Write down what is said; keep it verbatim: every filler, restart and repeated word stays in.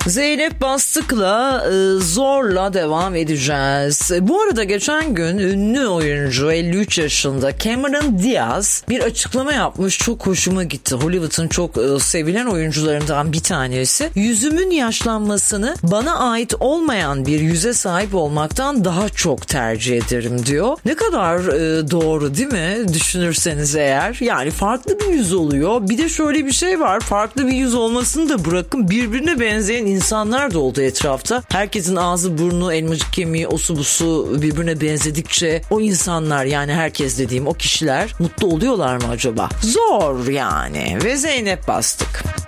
Zeynep Bastık'la e, zorla devam edeceğiz. Bu arada geçen gün ünlü oyuncu elli üç yaşında Cameron Diaz bir açıklama yapmış. Çok hoşuma gitti. Hollywood'un çok e, sevilen oyuncularından bir tanesi. Yüzümün yaşlanmasını bana ait olmayan bir yüze sahip olmaktan daha çok tercih ederim diyor. Ne kadar e, doğru değil mi? Düşünürseniz eğer. Yani farklı bir yüz oluyor. Bir de şöyle bir şey var. Farklı bir yüz olmasını da bırakın. Birbirine benzeyen insanlar da oldu etrafta. Herkesin ağzı, burnu, elmacık kemiği, osu busu birbirine benzedikçe o insanlar, yani herkes dediğim o kişiler mutlu oluyorlar mı acaba? Zor yani. Ve Zeynep Bastık.